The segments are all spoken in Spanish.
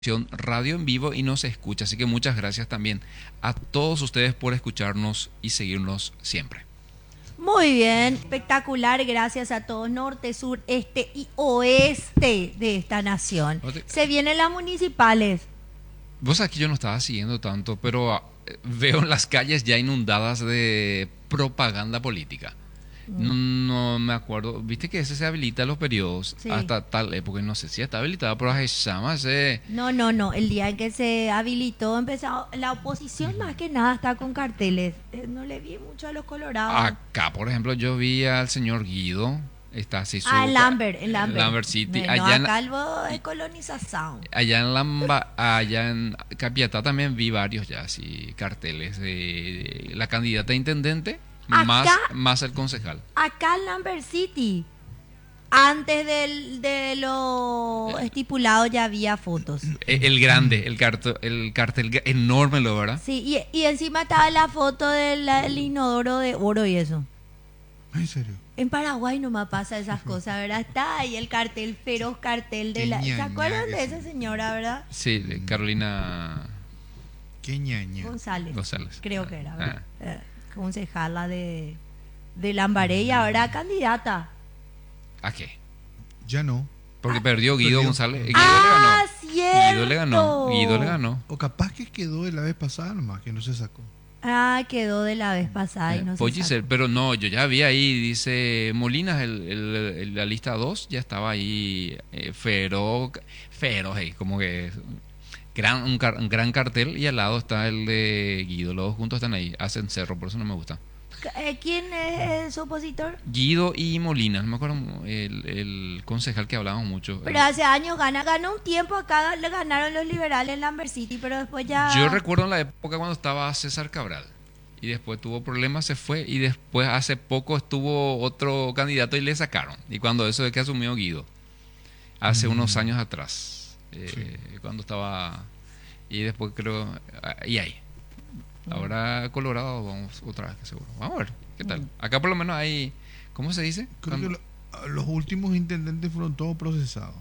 radio en vivo y nos escucha. Así que muchas gracias también a todos ustedes por escucharnos y seguirnos siempre. Muy bien, espectacular, gracias a todos, norte, sur, este y oeste de esta nación. Se vienen las municipales. Vos aquí yo no estaba siguiendo tanto, pero veo en las calles ya inundadas de propaganda política. No me acuerdo, viste que ese se habilita los periodos hasta tal época, no sé si está habilitada, pero se llama ese... No, el día en que se habilitó empezó la oposición más que nada está con carteles, no le vi mucho a los colorados. Acá, por ejemplo, yo vi al señor Guido, está así en Lambert City, bueno, acá algo de colonización. Allá en Capiatá también vi varios ya así carteles de la candidata a intendente. Más el concejal. Acá en Lambert City, antes de lo estipulado ya había fotos. El grande, el cartel enorme, ¿lo verdad? Sí, y encima estaba la foto del inodoro de oro y eso. ¿En serio? En Paraguay nomás pasa esas cosas, ¿verdad? Está ahí el cartel, feroz cartel de la... ¿Se acuerdan de esa señora, verdad? Sí, de Carolina... Qué ñaña. González. Creo que era, ¿verdad? Concejala de Lambaré y ahora candidata. ¿A qué? Ya no. Porque perdió Guido González. Cierto. Guido le ganó. O capaz que quedó de la vez pasada nomás, que no se sacó. Quedó de la vez pasada y no se sacó. Pero no, yo ya vi ahí, dice Molinas, la lista 2, ya estaba ahí feroz, como que un gran cartel, y al lado está el de Guido, los dos juntos están ahí, hacen cerro, por eso no me gusta. ¿Quién es su opositor? Guido y Molinas, no me acuerdo el concejal que hablábamos mucho. Pero hace años ganó un tiempo acá, le ganaron los liberales en Lambert City, pero después ya... Yo recuerdo en la época cuando estaba César Cabral, y después tuvo problemas, se fue, y después hace poco estuvo otro candidato y le sacaron, y cuando eso de que asumió Guido, hace unos años atrás, cuando estaba, y después creo, y ahí. Ahora Colorado vamos otra vez, seguro. Vamos a ver, ¿qué tal? Acá por lo menos hay, ¿cómo se dice? Creo que los últimos intendentes fueron todos procesados.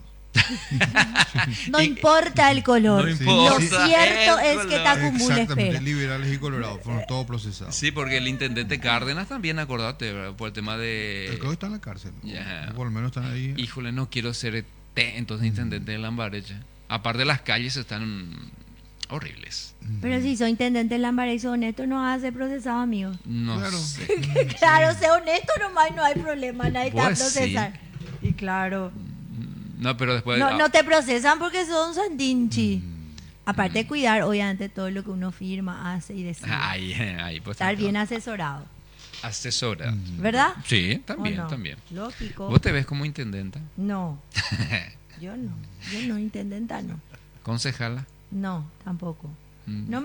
No importa el color. No importa. Lo cierto es que te acumula espera. Liberales y colorados fueron todos procesados. Sí, porque el intendente Cárdenas también, acordate, ¿verdad? Por el tema de... Creo que está en la cárcel. Yeah. Por lo menos están ahí. Híjole, no quiero ser entonces intendente de Lambareche. Aparte las calles están horribles. Pero si soy intendente de Lambaré y soy honesto, no vas a ser procesado, amigo. No Claro. sé. Claro, sé honesto nomás y no hay problema, nadie te va a Pues procesar. sí. Y claro. No, pero después... No te procesan porque son sandinchi. Aparte de cuidar, obviamente, todo lo que uno firma, hace y decide. Ahí, pues, Estar bien asesorado. asesora. ¿Verdad? Sí, también, ¿O no? también. Lógico. ¿Vos te ves como intendenta? No. Yo no, intendenta no. ¿Concejala? No, tampoco. No.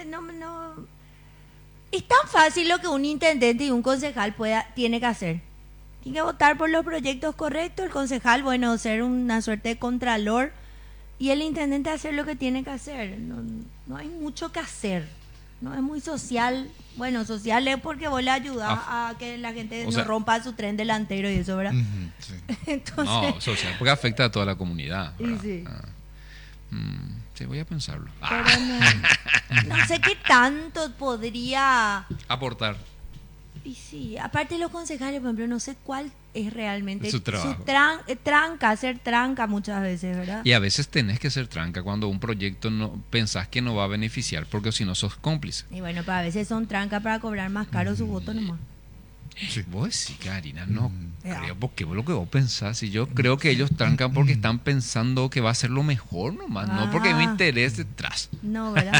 Es tan fácil lo que un intendente y un concejal tiene que hacer. Tiene que votar por los proyectos correctos, el concejal, bueno, ser una suerte de contralor, y el intendente hacer lo que tiene que hacer. No hay mucho que hacer. No es muy social. Bueno, social es porque vos le ayudás a que la gente no rompa su tren delantero y eso, ¿verdad? Sí. Entonces, No, social, porque afecta a toda la comunidad. ¿Verdad? Sí. Sí, voy a pensarlo. pero no sé qué tanto podría... Aportar. Y sí, aparte de los concejales, por ejemplo, no sé cuál es realmente su trabajo. Hacer tranca muchas veces, ¿verdad? Y a veces tenés que ser tranca cuando un proyecto no pensás que no va a beneficiar, porque si no sos cómplice. Y bueno, pero a veces son tranca para cobrar más caro su voto nomás. Sí. Vos sí, Karina, no creo, porque vos lo que vos pensás, y yo creo que ellos trancan porque están pensando que va a ser lo mejor nomás, no porque hay un interés detrás. No, ¿verdad?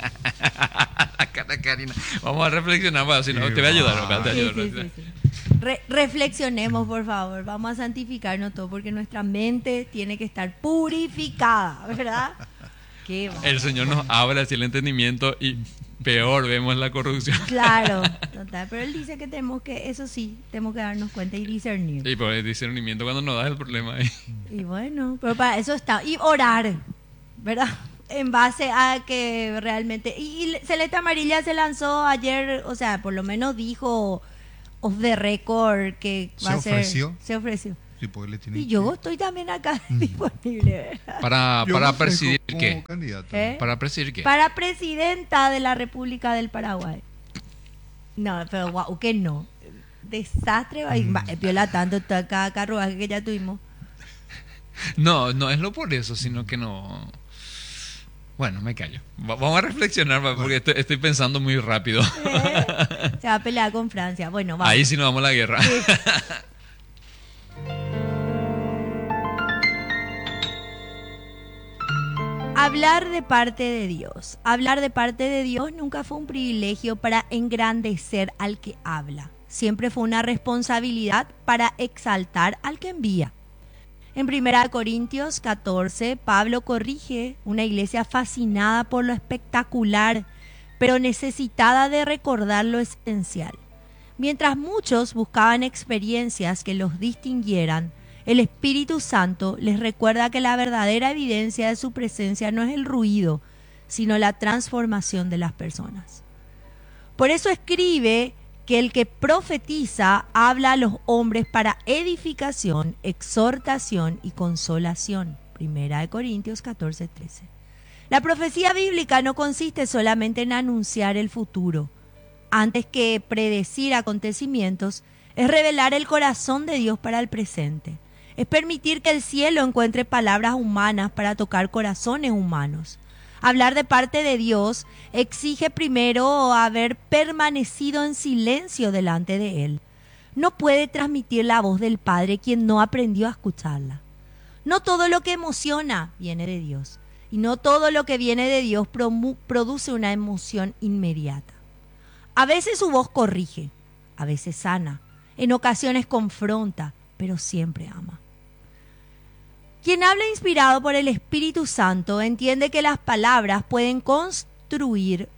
Karina, vamos a reflexionar, bueno, si no, te voy a ayudar. Sí. Reflexionemos, por favor, vamos a santificarnos todo porque nuestra mente tiene que estar purificada, ¿verdad? Qué El Señor nos abre así el entendimiento y peor vemos la corrupción. Claro, total, pero Él dice que tenemos que, eso sí, tenemos que darnos cuenta y discernir. Y por el discernimiento cuando nos da el problema ahí. Y bueno, pero para eso está, y orar, ¿verdad? En base a que realmente... Y Celeste Amarilla se lanzó ayer, o sea, por lo menos dijo off the record que va a ser... Se ofreció. Sí, porque le tienen Y yo que- estoy también acá disponible. ¿Para Yo me ofrezco presidir como qué? candidato. ¿Eh? ¿Para presidir qué? Para presidenta de la República del Paraguay. No, pero guau, que no. Desastre, viola tanto cada carruaje que ya tuvimos. No, no es lo por eso, sino que no. Bueno, me callo. Vamos a reflexionar porque estoy pensando muy rápido. Se va a pelear con Francia. Bueno, vamos. Ahí sí nos vamos a la guerra. Sí. Hablar de parte de Dios. Hablar de parte de Dios nunca fue un privilegio para engrandecer al que habla. Siempre fue una responsabilidad para exaltar al que envía. En 1 Corintios 14, Pablo corrige una iglesia fascinada por lo espectacular, pero necesitada de recordar lo esencial. Mientras muchos buscaban experiencias que los distinguieran, el Espíritu Santo les recuerda que la verdadera evidencia de su presencia no es el ruido, sino la transformación de las personas. Por eso escribe que el que profetiza habla a los hombres para edificación, exhortación y consolación. 1 Corintios 14, 13. La profecía bíblica no consiste solamente en anunciar el futuro. Antes que predecir acontecimientos, es revelar el corazón de Dios para el presente. Es permitir que el cielo encuentre palabras humanas para tocar corazones humanos. Hablar de parte de Dios exige primero haber permanecido en silencio delante de Él. No puede transmitir la voz del Padre quien no aprendió a escucharla. No todo lo que emociona viene de Dios, y no todo lo que viene de Dios produce una emoción inmediata. A veces su voz corrige, a veces sana, en ocasiones confronta, pero siempre ama. Quien habla inspirado por el Espíritu Santo entiende que las palabras pueden construir,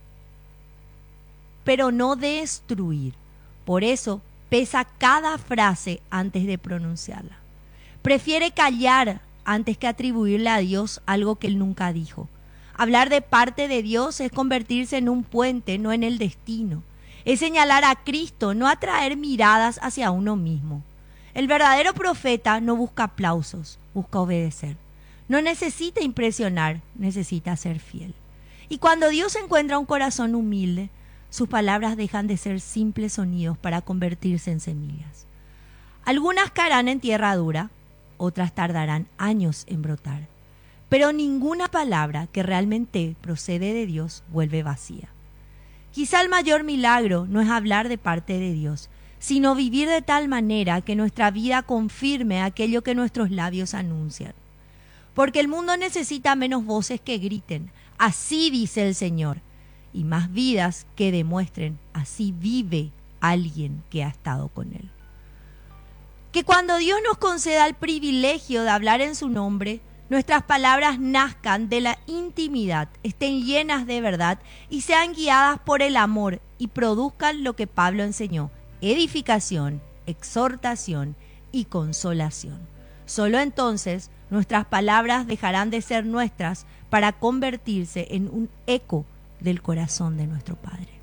pero no destruir. Por eso pesa cada frase antes de pronunciarla. Prefiere callar antes que atribuirle a Dios algo que Él nunca dijo. Hablar de parte de Dios es convertirse en un puente, no en el destino. Es señalar a Cristo, no atraer miradas hacia uno mismo. El verdadero profeta no busca aplausos, busca obedecer. No necesita impresionar, necesita ser fiel. Y cuando Dios encuentra un corazón humilde, sus palabras dejan de ser simples sonidos para convertirse en semillas. Algunas caerán en tierra dura, otras tardarán años en brotar. Pero ninguna palabra que realmente procede de Dios vuelve vacía. Quizá el mayor milagro no es hablar de parte de Dios, sino vivir de tal manera que nuestra vida confirme aquello que nuestros labios anuncian. Porque el mundo necesita menos voces que griten, así dice el Señor, y más vidas que demuestren, así vive alguien que ha estado con Él. Que cuando Dios nos conceda el privilegio de hablar en su nombre, nuestras palabras nazcan de la intimidad, estén llenas de verdad y sean guiadas por el amor y produzcan lo que Pablo enseñó: edificación, exhortación y consolación. Solo entonces nuestras palabras dejarán de ser nuestras para convertirse en un eco del corazón de nuestro Padre.